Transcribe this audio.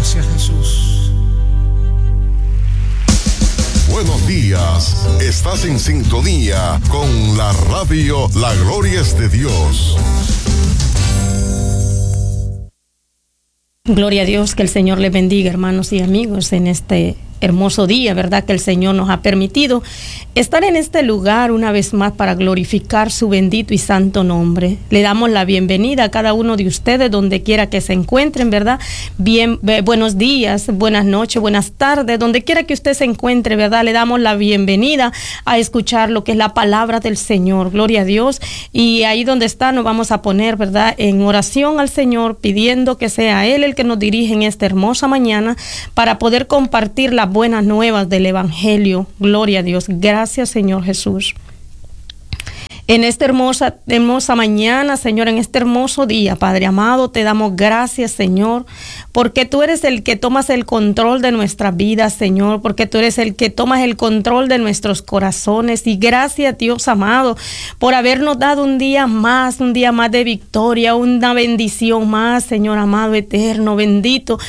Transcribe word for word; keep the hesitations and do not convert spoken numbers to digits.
Gracias, Jesús. Buenos días, estás en sintonía con la radio La Gloria es de Dios. Gloria a Dios, que el Señor le bendiga, hermanos y amigos, en este hermoso día, ¿verdad?, que el Señor nos ha permitido estar en este lugar una vez más para glorificar su bendito y santo nombre. Le damos la bienvenida a cada uno de ustedes donde quiera que se encuentren, ¿verdad? Bien, eh, buenos días, buenas noches, buenas tardes, donde quiera que usted se encuentre, ¿verdad? Le damos la bienvenida a escuchar lo que es la palabra del Señor. Gloria a Dios. Y ahí donde está nos vamos a poner, ¿verdad?, en oración al Señor, pidiendo que sea Él el que nos dirige en esta hermosa mañana para poder compartir la buenas nuevas del Evangelio. Gloria a Dios. Gracias, Señor Jesús. En esta hermosa, hermosa mañana, Señor, en este hermoso día, Padre amado, te damos gracias, Señor, porque tú eres el que tomas el control de nuestras vidas, Señor, porque tú eres el que tomas el control de nuestros corazones. Y gracias, Dios amado, por habernos dado un día más, un día más de victoria, una bendición más, Señor amado, eterno, bendito